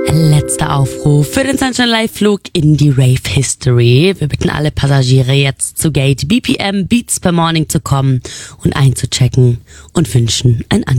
Letzter Aufruf für den Sunshine Live Flug in die Rave History. Wir bitten alle Passagiere jetzt zu Gate BPM Beats per Morning zu kommen und einzuchecken und wünschen ein